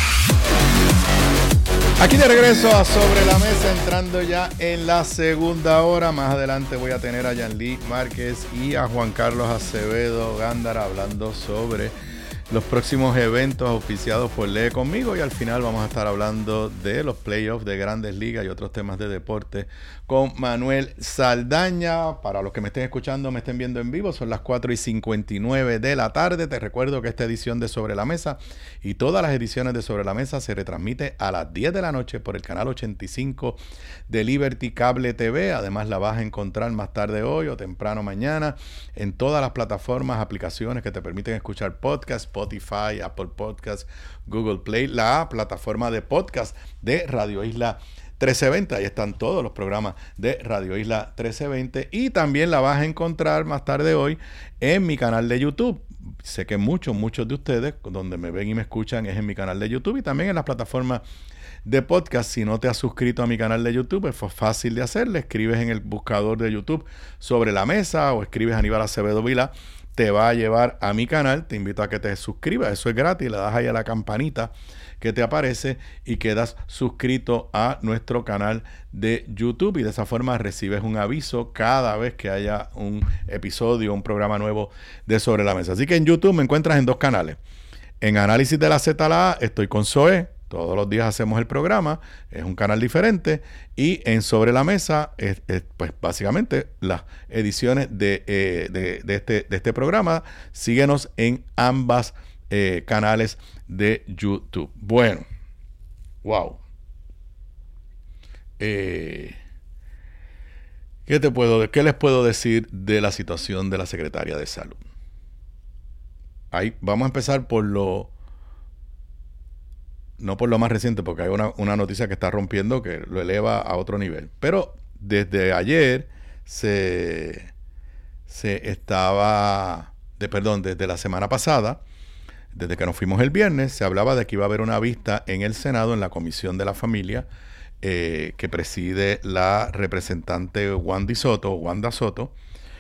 Aquí de regreso a Sobre la Mesa, entrando ya en la segunda hora. Más adelante voy a tener a Yanlí Márquez y a Juan Carlos Acevedo Gándara hablando sobre los próximos eventos auspiciados por Lee Conmigo, y al final vamos a estar hablando de los playoffs de Grandes Ligas y otros temas de deporte con Manuel Saldaña. Para los que me estén escuchando, me estén viendo en vivo, son las 4:59 de la tarde. Te recuerdo que esta edición de Sobre la Mesa y todas las ediciones de Sobre la Mesa se retransmite a las 10 de la noche por el canal 85 de Liberty Cable TV. Además la vas a encontrar más tarde hoy o temprano mañana en todas las plataformas, aplicaciones que te permiten escuchar podcasts, Spotify, Apple Podcasts, Google Play, la plataforma de podcast de Radio Isla 1320. Ahí están todos los programas de Radio Isla 1320, y también la vas a encontrar más tarde hoy en mi canal de YouTube. Sé que muchos de ustedes, donde me ven y me escuchan, es en mi canal de YouTube y también en las plataformas de podcast. Si no te has suscrito a mi canal de YouTube, es fácil de hacer. Le escribes en el buscador de YouTube Sobre la Mesa o escribes Aníbal Acevedo Vilá. Te va a llevar a mi canal. Te invito a que te suscribas, eso es gratis, le das ahí a la campanita que te aparece y quedas suscrito a nuestro canal de YouTube, y de esa forma recibes un aviso cada vez que haya un episodio, un programa nuevo de Sobre la Mesa. Así que en YouTube me encuentras en dos canales. En Análisis de la Z a la A estoy con Zoe, todos los días hacemos el programa, es un canal diferente, y en Sobre la Mesa pues básicamente las ediciones de este programa. Síguenos en ambas canales de YouTube. Bueno, wow. ¿Qué les puedo decir de la situación de la Secretaría de Salud? Ahí vamos a empezar por no por lo más reciente, porque hay una noticia que está rompiendo, que lo eleva a otro nivel. Pero desde ayer desde la semana pasada, desde que nos fuimos el viernes, se hablaba de que iba a haber una vista en el Senado, en la Comisión de la Familia, que preside la representante Wanda Soto.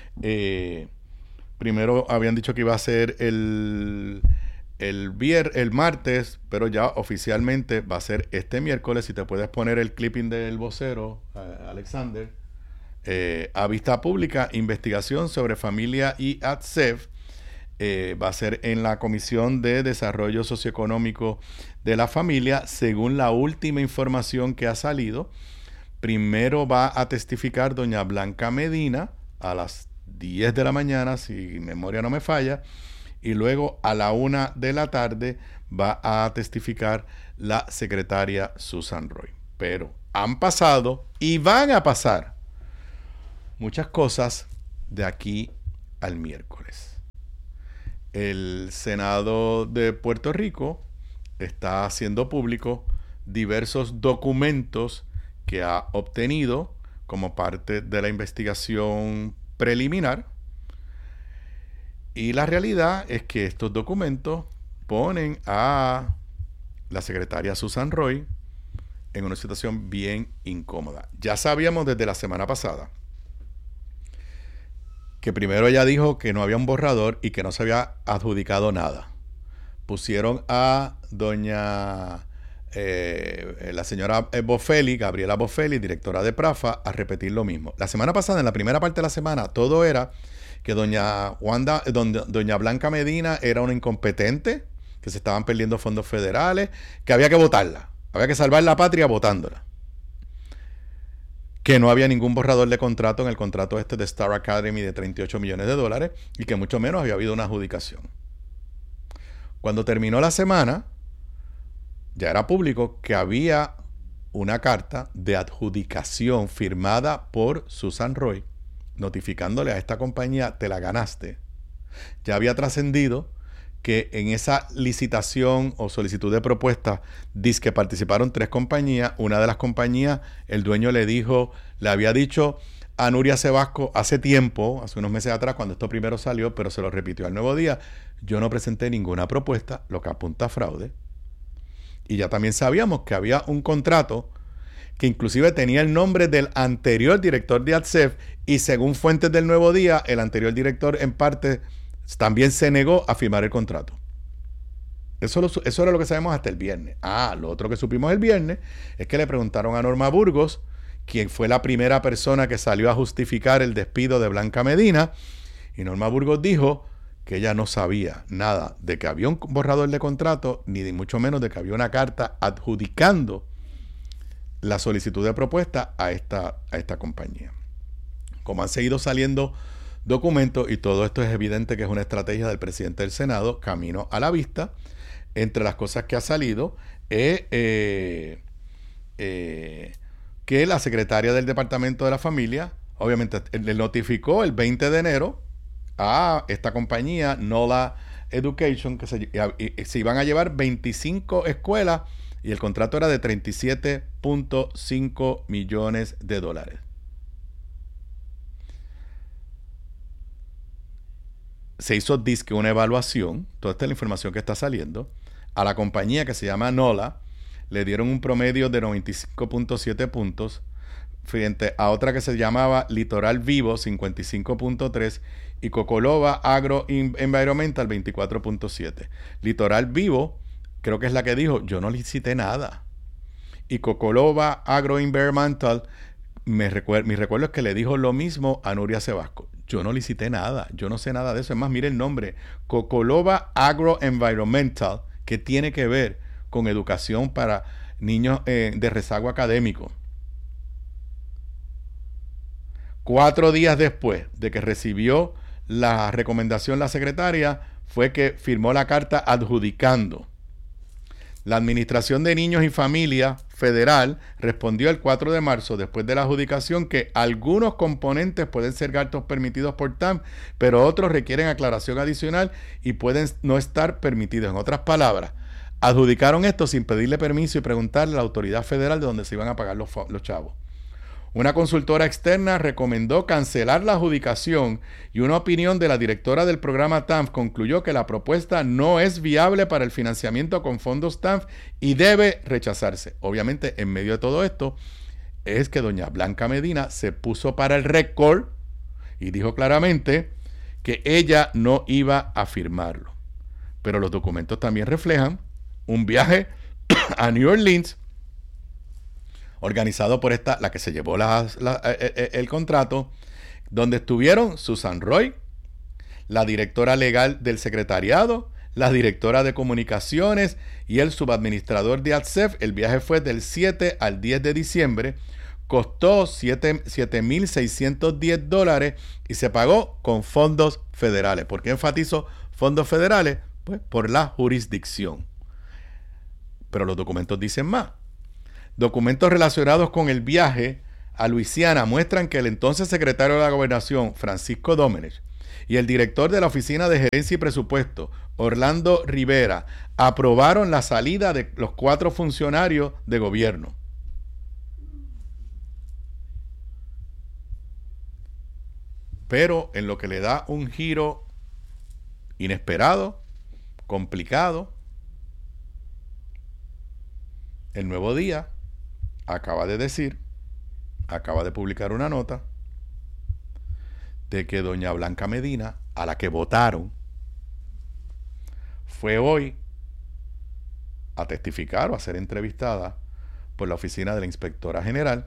Primero habían dicho que iba a ser el martes, pero ya oficialmente va a ser este miércoles. Si te puedes poner el clipping del vocero, Alexander, a vista pública, investigación sobre familia y ATSEF. Va a ser en la Comisión de Desarrollo Socioeconómico de la Familia, según la última información que ha salido. Primero va a testificar doña Blanca Medina a las 10 de la mañana, si mi memoria no me falla, y luego a la 1 de la tarde va a testificar la secretaria Susan Roy. Pero han pasado y van a pasar muchas cosas de aquí al miércoles. El Senado de Puerto Rico está haciendo público diversos documentos que ha obtenido como parte de la investigación preliminar. Y la realidad es que estos documentos ponen a la secretaria Susan Roy en una situación bien incómoda. Ya sabíamos desde la semana pasada que primero ella dijo que no había un borrador y que no se había adjudicado nada. Pusieron a la señora Bofelli, Gabriela Bofelli, directora de PRAFA, a repetir lo mismo. La semana pasada, en la primera parte de la semana, todo era que doña Blanca Medina era una incompetente, que se estaban perdiendo fondos federales, que había que votarla, había que salvar la patria votándola. Que no había ningún borrador de contrato en el contrato de Star Academy de $38 millones y que mucho menos había habido una adjudicación. Cuando terminó la semana, ya era público que había una carta de adjudicación firmada por Susan Roy, notificándole a esta compañía, te la ganaste. Ya había trascendido que en esa licitación o solicitud de propuesta que participaron 3 compañías. Una de las compañías, el dueño le había dicho a Nuria Sebasco hace tiempo, hace unos meses atrás, cuando esto primero salió, pero se lo repitió al Nuevo Día: yo no presenté ninguna propuesta, lo que apunta a fraude. Y ya también sabíamos que había un contrato que inclusive tenía el nombre del anterior director de ATSEF, y según fuentes del Nuevo Día, el anterior director en parte también se negó a firmar el contrato. Eso era lo que sabemos hasta el viernes. Lo otro que supimos el viernes es que le preguntaron a Norma Burgos, quien fue la primera persona que salió a justificar el despido de Blanca Medina, y Norma Burgos dijo que ella no sabía nada de que había un borrador de contrato, ni de mucho menos de que había una carta adjudicando la solicitud de propuesta a esta compañía. Como han seguido saliendo documentos, y todo esto es evidente que es una estrategia del presidente del Senado, camino a la vista, entre las cosas que ha salido es que la secretaria del Departamento de la Familia, obviamente, le notificó el 20 de enero a esta compañía, NOLA Education, que se iban a llevar 25 escuelas y el contrato era de $37.5 millones. Se hizo una evaluación, toda esta es la información que está saliendo, a la compañía que se llama NOLA, le dieron un promedio de 95.7 puntos, frente a otra que se llamaba Litoral Vivo, 55.3, y Cocolova Agro Environmental, 24.7. Litoral Vivo, creo que es la que dijo, yo no licité nada. Y Cocolova Agro Environmental, mi recuerdo es que le dijo lo mismo a Nuria Sebasco. Yo no licité nada, yo no sé nada de eso. Es más, mire el nombre, Cocolova Agro Environmental, que tiene que ver con educación para niños de rezago académico. 4 días después de que recibió la recomendación la secretaria, fue que firmó la carta adjudicando. La Administración de Niños y Familia Federal respondió el 4 de marzo, después de la adjudicación, que algunos componentes pueden ser gastos permitidos por TANF, pero otros requieren aclaración adicional y pueden no estar permitidos. En otras palabras, adjudicaron esto sin pedirle permiso y preguntarle a la autoridad federal de dónde se iban a pagar los chavos. Una consultora externa recomendó cancelar la adjudicación y una opinión de la directora del programa TANF concluyó que la propuesta no es viable para el financiamiento con fondos TANF y debe rechazarse. Obviamente, en medio de todo esto, es que doña Blanca Medina se puso para el récord y dijo claramente que ella no iba a firmarlo. Pero los documentos también reflejan un viaje a New Orleans organizado por la que se llevó el contrato, donde estuvieron Susan Roy, la directora legal del secretariado, la directora de comunicaciones y el subadministrador de ATSEF. El viaje fue del 7 al 10 de diciembre costó $7,610 y se pagó con fondos federales. ¿Por qué enfatizo fondos federales? Pues por la jurisdicción. Pero los documentos dicen más. Documentos relacionados con el viaje a Luisiana muestran que el entonces secretario de la Gobernación, Francisco Domenech, y el director de la Oficina de Gerencia y Presupuesto, Orlando Rivera, aprobaron la salida de los 4 funcionarios de gobierno. Pero en lo que le da un giro inesperado, complicado, El Nuevo Día acaba de publicar una nota de que doña Blanca Medina, a la que votaron, fue hoy a testificar o a ser entrevistada por la oficina de la inspectora general,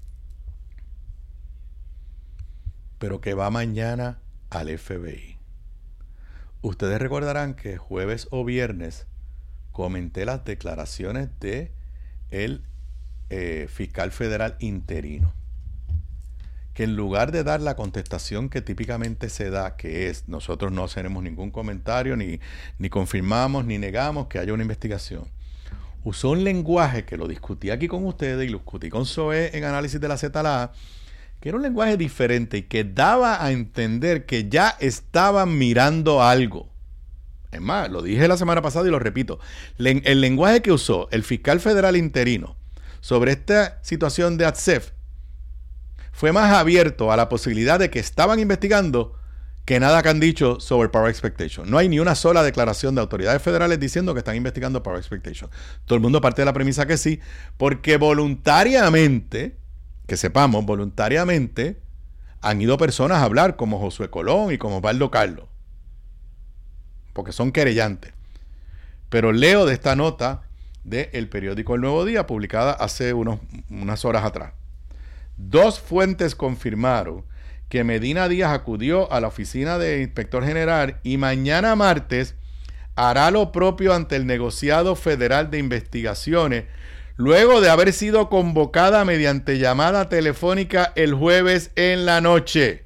pero que va mañana al FBI. Ustedes recordarán que jueves o viernes comenté las declaraciones de el fiscal federal interino, que en lugar de dar la contestación que típicamente se da, que es nosotros no hacemos ningún comentario, ni confirmamos ni negamos que haya una investigación, usó un lenguaje que lo discutí aquí con ustedes y lo discutí con Zoé en análisis de la ZLA, que era un lenguaje diferente y que daba a entender que ya estaban mirando algo. Es más, lo dije la semana pasada y lo repito. El lenguaje que usó el fiscal federal interino sobre esta situación de ATSEF fue más abierto a la posibilidad de que estaban investigando que nada que han dicho sobre Power Expectation. No hay ni una sola declaración de autoridades federales diciendo que están investigando Power Expectation. Todo el mundo parte de la premisa que sí, porque voluntariamente, que sepamos, voluntariamente han ido personas a hablar como Josué Colón y como Osvaldo Carlos, porque son querellantes. Pero leo de esta nota del periódico El Nuevo Día, publicada hace unas horas atrás. 2 fuentes confirmaron que Medina Díaz acudió a la oficina del inspector general y mañana martes hará lo propio ante el negociado federal de investigaciones, luego de haber sido convocada mediante llamada telefónica el jueves en la noche.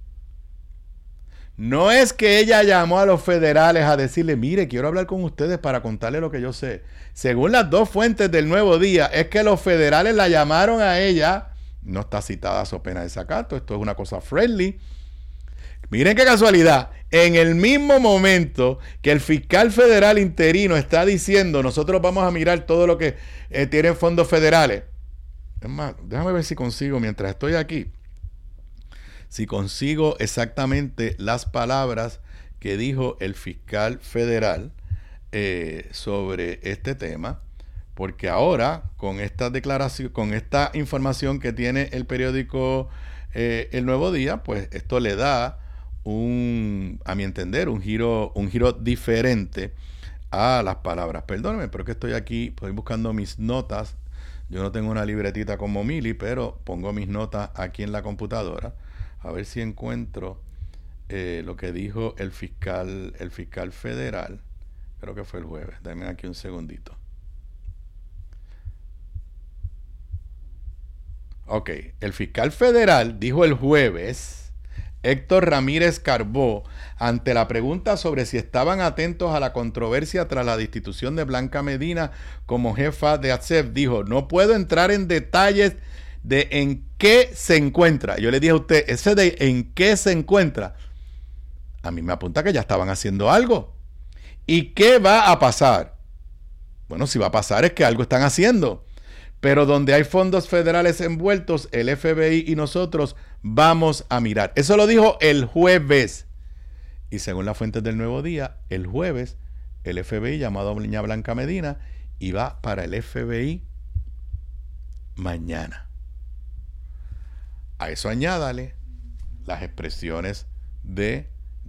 No es que ella llamó a los federales a decirle, mire, quiero hablar con ustedes para contarle lo que yo sé. Según las 2 fuentes del Nuevo Día, es que los federales la llamaron a ella. No está citada so pena de desacato, esto es una cosa friendly. Miren qué casualidad, en el mismo momento que el fiscal federal interino está diciendo, nosotros vamos a mirar todo lo que tienen fondos federales. Es más, déjame ver si consigo, mientras estoy aquí, si consigo exactamente las palabras que dijo el fiscal federal sobre este tema, porque ahora con esta declaración, con esta información que tiene el periódico El Nuevo Día, pues esto le da a mi entender, un giro diferente a las palabras. Perdónenme, pero que estoy aquí, estoy buscando mis notas. Yo no tengo una libretita como Mili, pero pongo mis notas aquí en la computadora. A ver si encuentro lo que dijo el fiscal federal. Creo que fue el jueves. Dame aquí un segundito. Ok, el fiscal federal dijo el jueves, Héctor Ramírez Carbó, ante la pregunta sobre si estaban atentos a la controversia tras la destitución de Blanca Medina como jefa de ATSEF, dijo, no puedo entrar en detalles de en qué se encuentra. Yo le dije a usted, ese de en qué se encuentra, a mí me apunta que ya estaban haciendo algo. ¿Y qué va a pasar? Bueno, si va a pasar es que algo están haciendo. Pero donde hay fondos federales envueltos, el FBI y nosotros vamos a mirar. Eso lo dijo el jueves. Y según las fuentes del Nuevo Día, el jueves, el FBI llamado a doña Blanca Medina y va para el FBI mañana. A eso añádale las expresiones de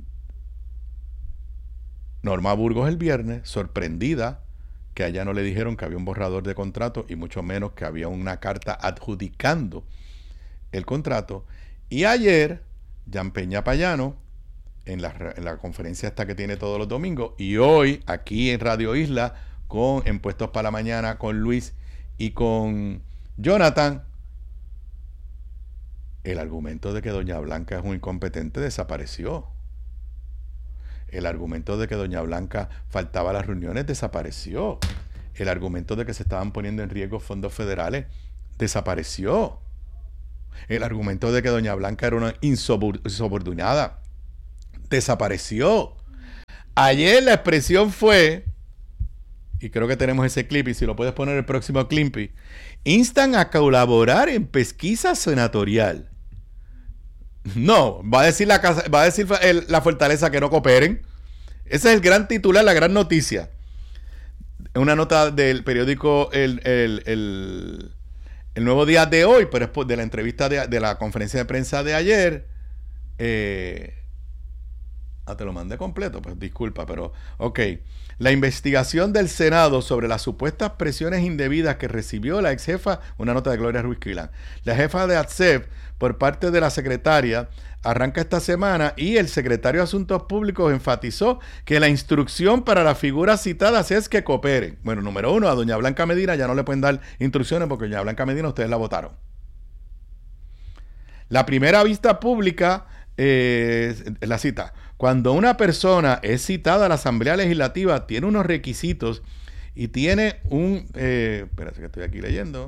Norma Burgos el viernes, sorprendida que a ella no le dijeron que había un borrador de contrato y mucho menos que había una carta adjudicando el contrato. Y ayer, Jan Peña Payano, en la conferencia esta que tiene todos los domingos, y hoy aquí en Radio Isla, en Puestos para la Mañana, con Luis y con Jonathan, El argumento de que doña Blanca es un incompetente desapareció. El argumento de que doña Blanca faltaba a las reuniones desapareció. El argumento de que se estaban poniendo en riesgo fondos federales desapareció. El argumento de que doña Blanca era una insubordinada desapareció. Ayer la expresión fue, y creo que tenemos ese clip, y si lo puedes poner el próximo clip, instan a colaborar en pesquisa senatorial. No, va a decir la Fortaleza que no cooperen. Ese es el gran titular, la gran noticia. Una nota del periódico el Nuevo Día de hoy, pero después de la entrevista de la conferencia de prensa de ayer. Te lo mandé completo, pues disculpa, pero ok. La investigación del Senado sobre las supuestas presiones indebidas que recibió la ex jefa, una nota de Gloria Ruiz Quilán, la jefa de ATSEP por parte de la secretaria, arranca esta semana y el secretario de Asuntos Públicos enfatizó que la instrucción para las figuras citadas es que cooperen. Bueno, número uno, a doña Blanca Medina ya no le pueden dar instrucciones porque doña Blanca Medina ustedes la votaron. La primera vista pública, la cita, cuando una persona es citada a la Asamblea Legislativa, tiene unos requisitos y tiene un... espérate que estoy aquí leyendo.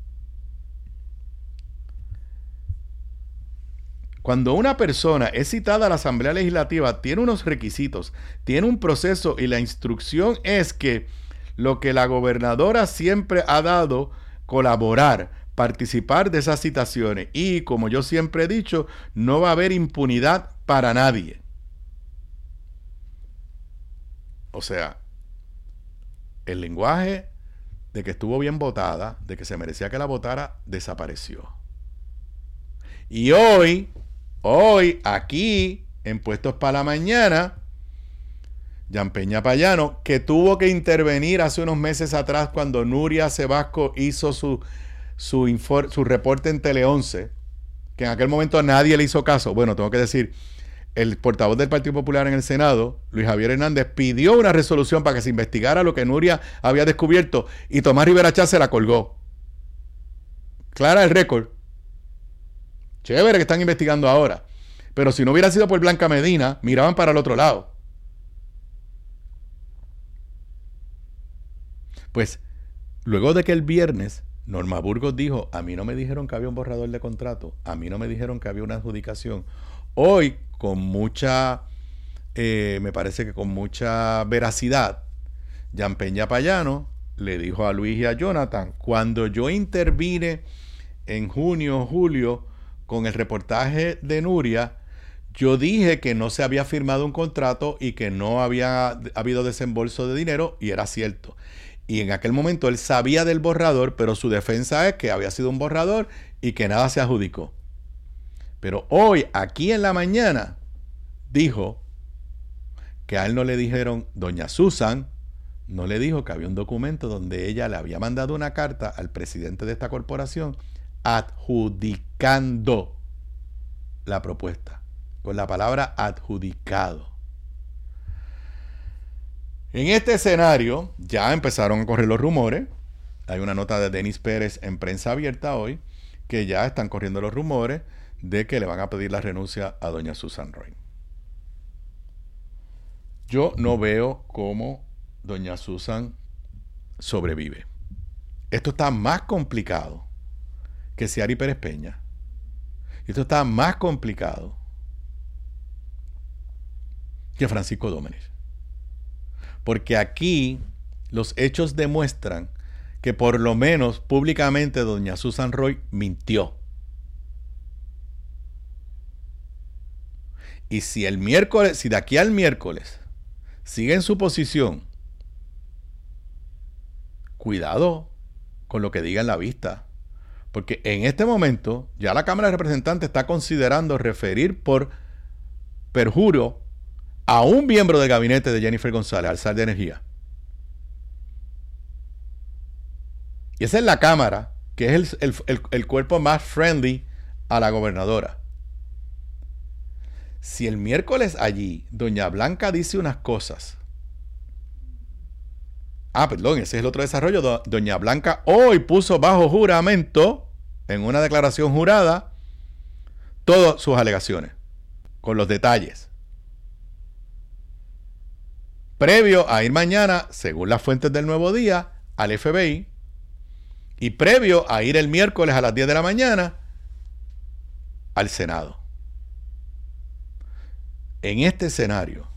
Cuando una persona es citada a la Asamblea Legislativa, tiene unos requisitos, tiene un proceso y la instrucción es que lo que la gobernadora siempre ha dado, colaborar, participar de esas citaciones y, como yo siempre he dicho, no va a haber impunidad para nadie. O sea, el lenguaje de que estuvo bien votada, de que se merecía que la votara, desapareció. Y hoy, aquí, en Puestos para la Mañana, Jan Peña Payano, que tuvo que intervenir hace unos meses atrás cuando Nuria Sebasco hizo su reporte en Tele 11, que en aquel momento a nadie le hizo caso. Bueno, tengo que decir, el portavoz del Partido Popular en el Senado, Luis Javier Hernández, pidió una resolución para que se investigara lo que Nuria había descubierto y Tomás Rivera Chá se la colgó. Clara el récord. Chévere que están investigando ahora. Pero si no hubiera sido por Blanca Medina, miraban para el otro lado. Pues, luego de que el viernes Norma Burgos dijo, a mí no me dijeron que había un borrador de contrato, a mí no me dijeron que había una adjudicación. Hoy, con mucha, me parece que con mucha veracidad, Jan Peña Payano le dijo a Luis y a Jonathan, cuando yo intervine en junio, julio, con el reportaje de Nuria, yo dije que no se había firmado un contrato y que no había habido desembolso de dinero, y era cierto. Y en aquel momento él sabía del borrador, pero su defensa es que había sido un borrador y que nada se adjudicó. Pero hoy, aquí en la mañana, dijo que a él no le dijeron, doña Susan no le dijo que había un documento donde ella le había mandado una carta al presidente de esta corporación adjudicando la propuesta, con la palabra adjudicado. En este escenario ya empezaron a correr los rumores. Hay una nota de Denis Pérez en Prensa Abierta hoy, que ya están corriendo los rumores de que le van a pedir la renuncia a doña Susan Roy. Yo no veo cómo doña Susan sobrevive. Esto está más complicado que Ciary Pérez Peña. Esto está más complicado que Francisco Domenech. Porque aquí los hechos demuestran que por lo menos públicamente doña Susan Roy mintió. Y si de aquí al miércoles sigue en su posición, cuidado con lo que diga en la vista. Porque en este momento ya la Cámara de Representantes está considerando referir por perjurio a un miembro del gabinete de Jennifer González, alzar de energía. Y esa es la Cámara, que es el cuerpo más friendly a la gobernadora. Si el miércoles allí doña Blanca dice unas cosas. Ese es el otro desarrollo. Doña Blanca hoy puso bajo juramento, en una declaración jurada, todas sus alegaciones, con los detalles. Previo a ir mañana, según las fuentes del Nuevo Día, al FBI, y previo a ir el miércoles a las 10 de la mañana al Senado. En este escenario,